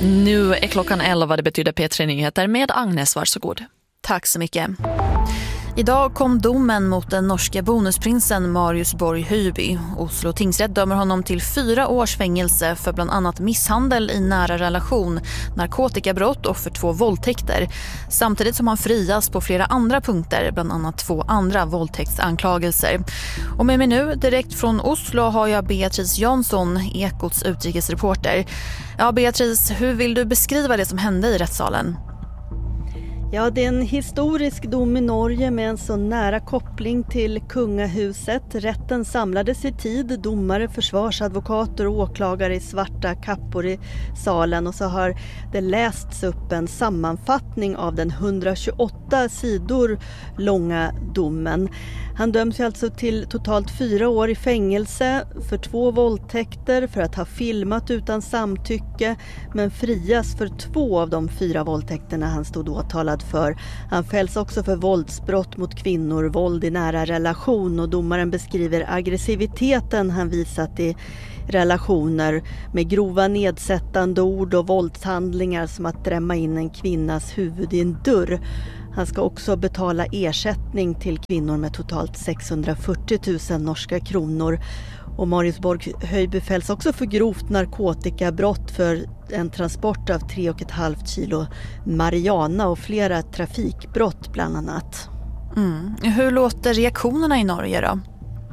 Nu är klockan 11, det betyder P3 Nyheter med Agnes, varsågod. Tack så mycket. Idag kom domen mot den norska bonusprinsen Marius Borg Høiby. Oslo tingsrätt dömer honom till 4 års fängelse för bland annat misshandel i nära relation, narkotikabrott och för 2 våldtäkter. Samtidigt som han frias på flera andra punkter, bland annat 2 andra våldtäktsanklagelser. Och med mig nu, direkt från Oslo, har jag Beatrice Jansson, Ekots utrikesreporter. Ja, Beatrice, hur vill du beskriva det som hände i rättssalen? Ja, det är en historisk dom i Norge med en så nära koppling till kungahuset. Rätten samlades i tid, domare, försvarsadvokater och åklagare i svarta kappor i salen. Och så har det lästs upp en sammanfattning av den 128 sidor långa domen. Han döms alltså till totalt 4 år i fängelse för 2 våldtäkter, för att ha filmat utan samtycke, men frias för 2 av de 4 våldtäkterna han stod åtalad för. Han fälls också för våldsbrott mot kvinnor, våld i nära relation, och domaren beskriver aggressiviteten han visat i relationer med grova nedsättande ord och våldshandlingar som att drämma in en kvinnas huvud i en dörr. Han ska också betala ersättning till kvinnor med totalt 640 000 norska kronor. Och Marius Borg Høiby fälls också för grovt narkotikabrott för en transport av 3,5 kilo marijuana och flera trafikbrott bland annat. Hur låter reaktionerna i Norge då?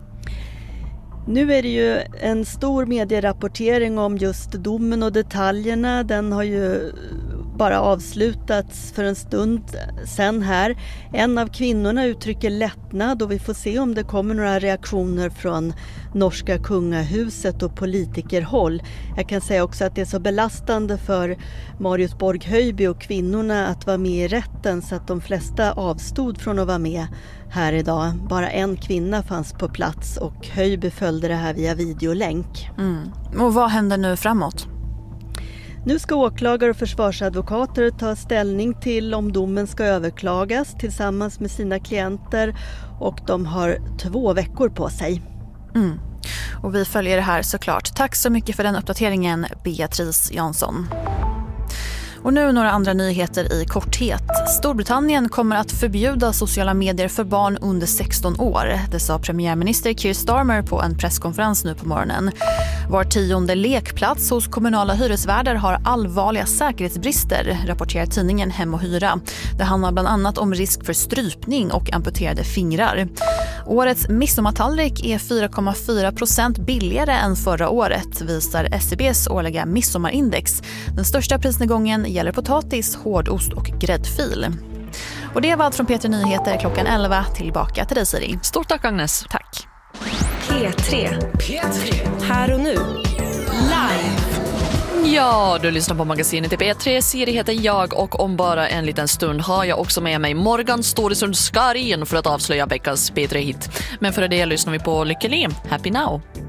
Nu är det ju en stor medierapportering om just domen och detaljerna. Den har ju bara avslutats för en stund sen här. En av kvinnorna uttrycker lättnad, och vi får se om det kommer några reaktioner från norska kungahuset och politikerhåll. Jag kan säga också att det är så belastande för Marius Borg Høiby och kvinnorna att vara med i rätten, så att de flesta avstod från att vara med här idag. Bara en kvinna fanns på plats, och Høiby följde det här via videolänk. Och vad händer nu framåt? Nu ska åklagare och försvarsadvokater ta ställning till om domen ska överklagas tillsammans med sina klienter, och de har 2 veckor på sig. Och vi följer det här såklart. Tack så mycket för den uppdateringen, Beatrice Jansson. Och nu några andra nyheter i korthet. Storbritannien kommer att förbjuda sociala medier för barn under 16 år. Det sa premiärminister Keir Starmer på en presskonferens nu på morgonen. Var 10:e lekplats hos kommunala hyresvärdar har allvarliga säkerhetsbrister, rapporterar tidningen Hem och Hyra. Det handlar bland annat om risk för strypning och amputerade fingrar. Årets midsommartallrik är 4,4% billigare än förra året, visar SCBs årliga midsommarindex. Den största prisnedgången gäller potatis, hårdost och gräddfil. Och det var allt från P3 Nyheter klockan 11. Tillbaka till dig, Siri. Stort tack, Agnes. Tack. P3. Här och nu. Live. Ja, du lyssnar på magasinet i P3. Siri heter jag, och om bara en liten stund har jag också med mig Morgan Storesund Skarin för att avslöja veckans P3-hit. Men för det lyssnar vi på Lykke Li, Happy Now.